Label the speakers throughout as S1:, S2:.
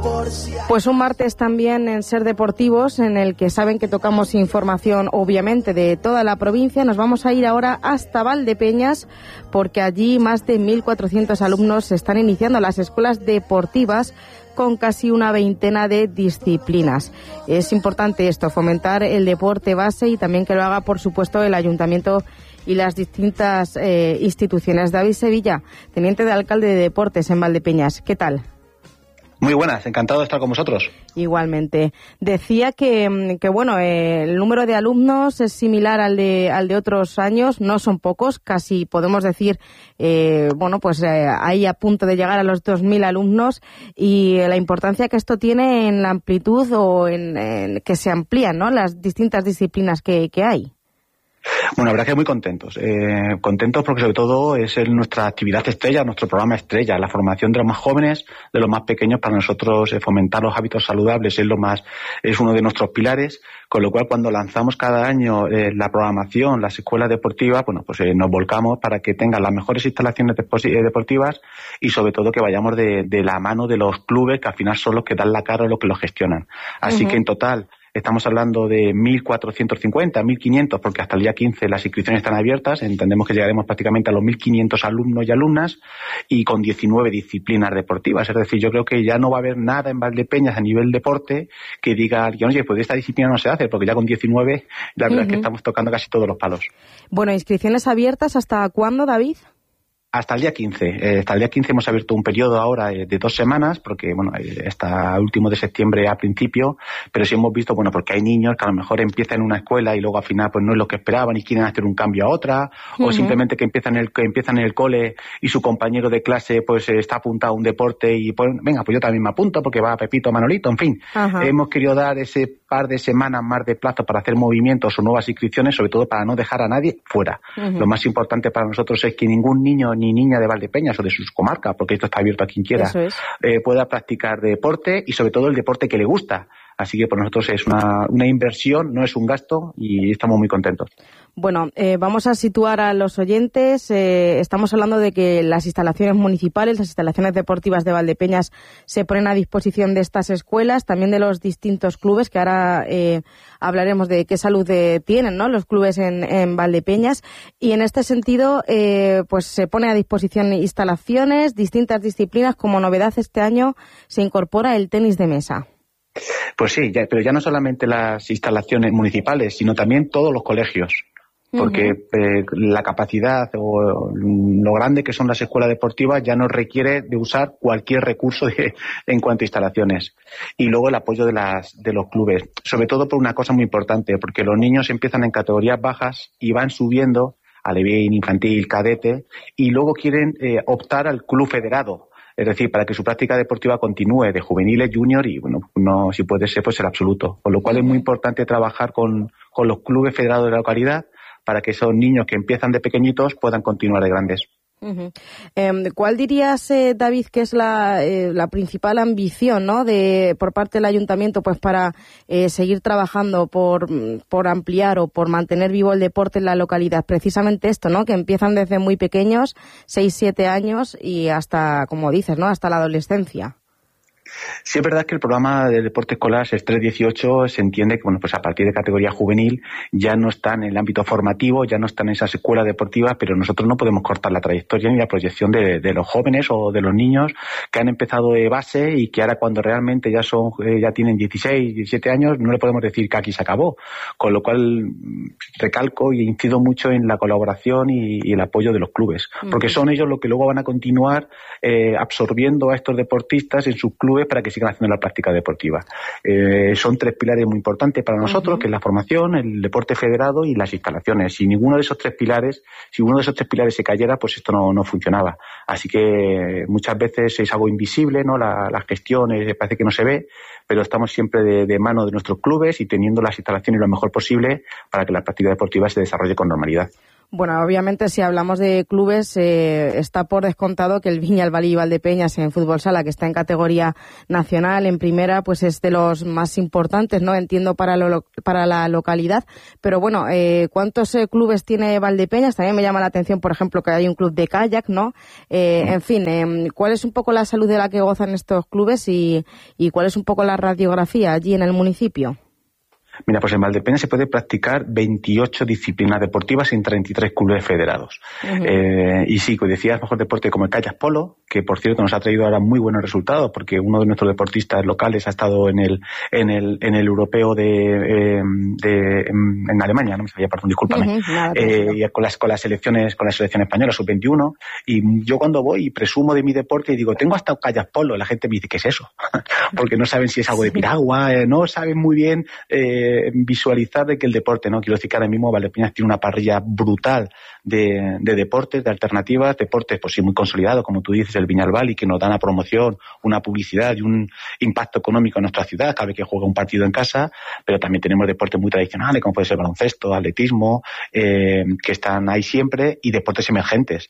S1: Pues un martes también en Ser Deportivos, en el que saben que tocamos información obviamente de toda la provincia. Nos vamos a ir ahora hasta Valdepeñas, porque allí más de 1.400 alumnos están iniciando las escuelas deportivas con casi una veintena de disciplinas. Es importante esto, fomentar el deporte base y también que lo haga, por supuesto, el Ayuntamiento y las distintas instituciones. David Sevilla, teniente de alcalde de Deportes en Valdepeñas, ¿qué tal?
S2: Muy buenas, encantado de estar con vosotros.
S1: Igualmente. Decía que bueno, el número de alumnos es similar al de otros años, no son pocos, casi podemos decir, ahí a punto de llegar a los 2.000 alumnos, y la importancia que esto tiene en la amplitud o en que se amplían, ¿no?, las distintas disciplinas que hay.
S2: Bueno, la verdad que muy contentos. Contentos porque sobre todo es nuestra actividad estrella, nuestro programa estrella, la formación de los más jóvenes, de los más pequeños. Para nosotros fomentar los hábitos saludables es uno de nuestros pilares, con lo cual cuando lanzamos cada año la programación, las escuelas deportivas, nos volcamos para que tengan las mejores instalaciones deportivas y sobre todo que vayamos de la mano de los clubes, que al final son los que dan la cara o los que los gestionan. Así que en total estamos hablando de 1.450, 1.500, porque hasta el día 15 las inscripciones están abiertas. Entendemos que llegaremos prácticamente a los 1.500 alumnos y alumnas, y con 19 disciplinas deportivas. Es decir, yo creo que ya no va a haber nada en Valdepeñas a nivel deporte que diga alguien, oye, pues esta disciplina no se hace, porque ya con 19 la verdad es que estamos tocando casi todos los palos. Bueno,
S1: ¿inscripciones abiertas hasta cuándo, David?
S2: Hasta el día 15. Hasta el día 15 hemos abierto un periodo ahora de 2 semanas, porque, hasta último de septiembre a principio, pero sí hemos visto, porque hay niños que a lo mejor empiezan en una escuela y luego al final pues no es lo que esperaban y quieren hacer un cambio a otra, o simplemente que empiezan en el cole y su compañero de clase pues está apuntado a un deporte y pues venga, pues yo también me apunto porque va Pepito, Manolito, en fin. Hemos querido dar ese par de semanas más de plazo para hacer movimientos o nuevas inscripciones, sobre todo para no dejar a nadie fuera. Lo más importante para nosotros es que ningún niño ni niña de Valdepeñas o de sus comarcas, porque esto está abierto a quien quiera, pueda practicar deporte, y sobre todo el deporte que le gusta. Así que por nosotros es una inversión, no es un gasto, y estamos muy contentos.
S1: Bueno, vamos a situar a los oyentes. Estamos hablando de que las instalaciones municipales, las instalaciones deportivas de Valdepeñas se ponen a disposición de estas escuelas, también de los distintos clubes, que ahora hablaremos de qué salud tienen, ¿no?, los clubes en Valdepeñas. Y en este sentido, pues se pone a disposición instalaciones, distintas disciplinas. Como novedad este año se incorpora el tenis de mesa.
S2: Pues sí, pero ya no solamente las instalaciones municipales, sino también todos los colegios. Porque la capacidad o lo grande que son las escuelas deportivas ya nos requiere de usar cualquier recurso en cuanto a instalaciones. Y luego el apoyo de los clubes, sobre todo por una cosa muy importante, porque los niños empiezan en categorías bajas y van subiendo a alevín, infantil, cadete, y luego quieren optar al club federado. Es decir, para que su práctica deportiva continúe de juveniles, junior y, no, si puede ser, pues el absoluto. Con lo cual es muy importante trabajar con los clubes federados de la localidad para que esos niños que empiezan de pequeñitos puedan continuar de grandes.
S1: ¿Cuál dirías, David, que es la principal ambición, ¿no?, por parte del ayuntamiento, pues para seguir trabajando por ampliar o por mantener vivo el deporte en la localidad? Precisamente esto, ¿no?, que empiezan desde muy pequeños, 6-7 años, y hasta, como dices, ¿no?, hasta la adolescencia.
S2: Sí, es verdad que el programa de deporte escolar SES 3-18 se entiende que, pues a partir de categoría juvenil ya no están en el ámbito formativo, ya no están en esas escuelas deportivas, pero nosotros no podemos cortar la trayectoria ni la proyección de los jóvenes o de los niños que han empezado de base y que ahora, cuando realmente ya tienen 16, 17 años, no le podemos decir que aquí se acabó. Con lo cual recalco y incido mucho en la colaboración y el apoyo de los clubes, porque son ellos los que luego van a continuar absorbiendo a estos deportistas en sus clubes para que sigan haciendo la práctica deportiva. Son 3 pilares muy importantes para nosotros, que es la formación, el deporte federado y las instalaciones. Si uno de esos tres pilares se cayera, pues esto no funcionaba. Así que muchas veces es algo invisible, ¿no? La gestión parece que no se ve, pero estamos siempre de mano de nuestros clubes y teniendo las instalaciones lo mejor posible para que la práctica deportiva se desarrolle con normalidad.
S1: Bueno, obviamente si hablamos de clubes, está por descontado que el Viñalbal y Valdepeñas en fútbol sala, que está en categoría nacional, en primera, pues es de los más importantes, ¿no? Entiendo para la localidad. Pero bueno, ¿cuántos clubes tiene Valdepeñas? También me llama la atención, por ejemplo, que hay un club de kayak, ¿no? En fin, ¿cuál es un poco la salud de la que gozan estos clubes y cuál es un poco la radiografía allí en el municipio?
S2: Mira, pues en Valdepeñas se puede practicar 28 disciplinas deportivas en 33 clubes federados. Y sí, como decías, mejor deporte como el kayak polo, que por cierto nos ha traído ahora muy buenos resultados, porque uno de nuestros deportistas locales ha estado en el europeo en Alemania, no me sabía, perdón, discúlpame, y con las selecciones españolas sub-21, y yo cuando voy y presumo de mi deporte y digo, tengo hasta un kayak polo, la gente me dice, ¿qué es eso? Porque no saben si es algo de piragua, no saben muy bien visualizar de que el deporte, ¿no? Quiero decir que ahora mismo Valdepeñas tiene una parrilla brutal de deportes, de alternativas, deportes pues sí muy consolidados, como tú dices, el Viñalbal, y que nos dan a promoción, una publicidad y un impacto económico en nuestra ciudad cada vez que juega un partido en casa, pero también tenemos deportes muy tradicionales como puede ser baloncesto, atletismo, que están ahí siempre, y deportes emergentes.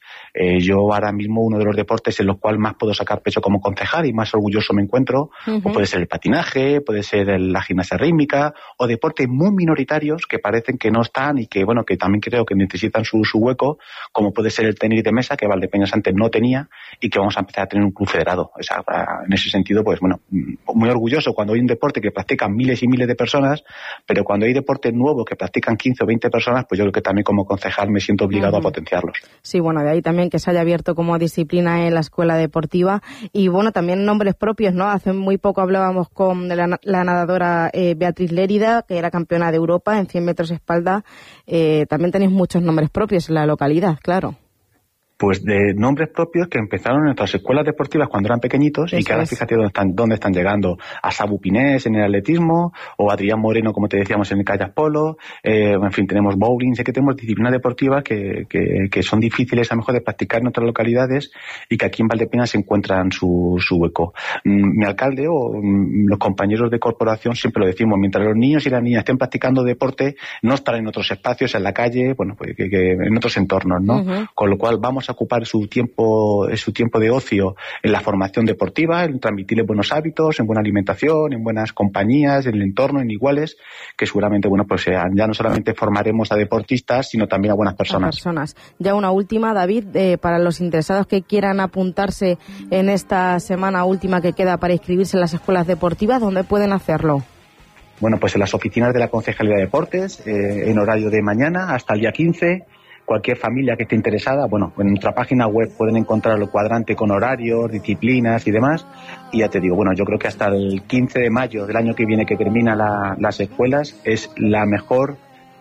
S2: Yo ahora mismo uno de los deportes en los cuales más puedo sacar pecho como concejal y más orgulloso me encuentro, o puede ser el patinaje, puede ser la gimnasia rítmica, o deportes muy minoritarios que parecen que no están y que, bueno, que también creo que necesitan su hueco, como puede ser el tenis de mesa, que Valdepeñas antes no tenía y que vamos a empezar a tener un club federado. O sea, en ese sentido, pues bueno, muy orgulloso cuando hay un deporte que practican miles y miles de personas, pero cuando hay deportes nuevos que practican 15 o 20 personas, pues yo creo que también como concejal me siento obligado a potenciarlos. Sí, bueno, de ahí también que se haya abierto como disciplina en la escuela deportiva y, bueno, también nombres propios, ¿no? Hace muy poco hablábamos con la nadadora Beatriz Lérida, que era campeona de Europa en 100 metros espalda. También tenéis muchos nombres propios en la localidad, claro. Pues de nombres propios que empezaron en nuestras escuelas deportivas cuando eran pequeñitos. Eso, y que ahora fíjate dónde están llegando. A Sabu Pinés en el atletismo, o Adrián Moreno, como te decíamos, en el kayak polo, en fin, tenemos bowling. Sé que tenemos disciplinas deportivas que son difíciles a lo mejor de practicar en otras localidades y que aquí en Valdepeñas se encuentran su hueco. Mi alcalde o los compañeros de corporación siempre lo decimos, mientras los niños y las niñas estén practicando deporte, no estarán en otros espacios, en la calle, bueno, pues que en otros entornos, ¿no? Con lo cual vamos a ocupar su tiempo de ocio en la formación deportiva, en transmitirles buenos hábitos, en buena alimentación, en buenas compañías, en el entorno, en iguales, que seguramente, bueno, pues ya no solamente formaremos a deportistas, sino también a buenas personas. Ya una última, David, para los interesados que quieran apuntarse en esta semana última que queda para inscribirse en las escuelas deportivas, ¿dónde pueden hacerlo? Bueno, pues en las oficinas de la Concejalía de Deportes, en horario de mañana hasta el día 15. Cualquier familia que esté interesada, bueno, en nuestra página web pueden encontrar el cuadrante con horarios, disciplinas y demás. Y ya te digo, bueno, yo creo que hasta el 15 de mayo del año que viene, que termina las escuelas, es la mejor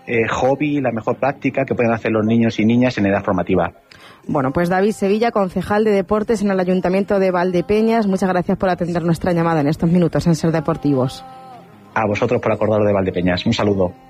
S2: hobby, la mejor práctica que pueden hacer los niños y niñas en edad formativa. Bueno, pues David Sevilla, concejal de Deportes en el Ayuntamiento de Valdepeñas, muchas gracias por atender nuestra llamada en estos minutos en Ser Deportivos. A vosotros por acordaros de Valdepeñas. Un saludo.